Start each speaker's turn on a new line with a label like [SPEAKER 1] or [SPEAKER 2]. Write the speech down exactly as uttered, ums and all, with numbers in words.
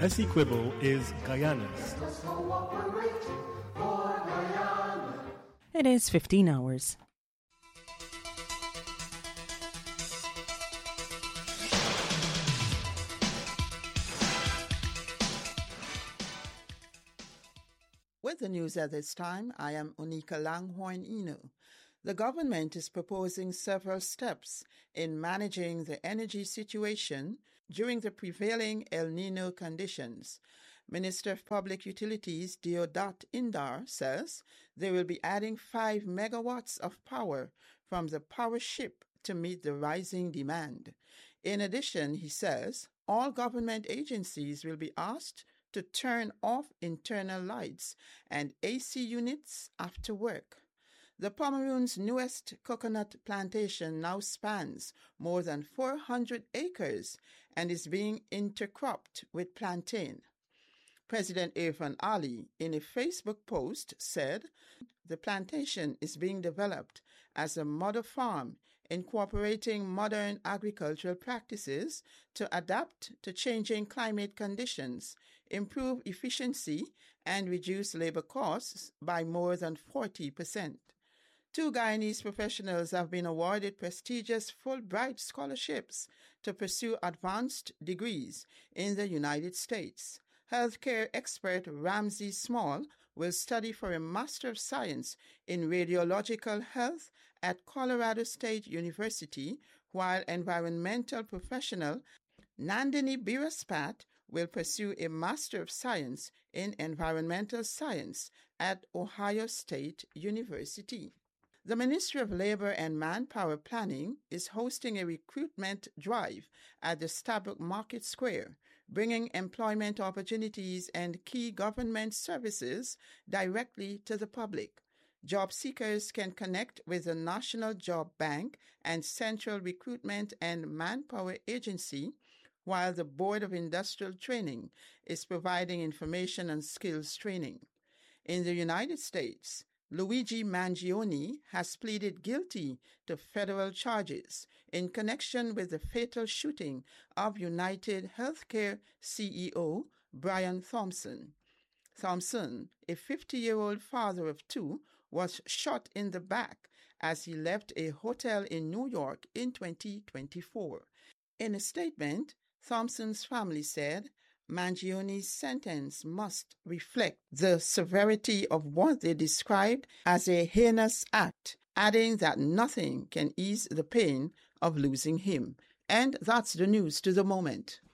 [SPEAKER 1] Essequibo is Guyana's.
[SPEAKER 2] It is fifteen hours.
[SPEAKER 3] With the news at this time, I am Onika Langhorne Inu. The government is proposing several steps in managing the energy situation during the prevailing El Nino conditions. Minister of Public Utilities Deodat Indar says they will be adding five megawatts of power from the power ship to meet the rising demand. In addition, he says all government agencies will be asked to turn off internal lights and A C units after work. The Pomeroon's newest coconut plantation now spans more than four hundred acres and is being intercropped with plantain. President Irfan Ali, in a Facebook post, said the plantation is being developed as a model farm incorporating modern agricultural practices to adapt to changing climate conditions, improve efficiency, and reduce labor costs by more than forty percent. Two Guyanese professionals have been awarded prestigious Fulbright scholarships to pursue advanced degrees in the United States. Healthcare expert Ramsey Small will study for a Master of Science in Radiological Health at Colorado State University, while environmental professional Nandini Biraspat will pursue a Master of Science in Environmental Science at Ohio State University. The Ministry of Labor and Manpower Planning is hosting a recruitment drive at the Stabroek Market Square, bringing employment opportunities and key government services directly to the public. Job seekers can connect with the National Job Bank and Central Recruitment and Manpower Agency, while the Board of Industrial Training is providing information and skills training. In the United States, Luigi Mangione has pleaded guilty to federal charges in connection with the fatal shooting of United Healthcare C E O Brian Thompson. Thompson, a fifty-year-old father of two, was shot in the back as he left a hotel in New York in twenty twenty-four. In a statement, Thompson's family said Mangione's sentence must reflect the severity of what they described as a heinous act, adding that nothing can ease the pain of losing him. And that's the news to the moment.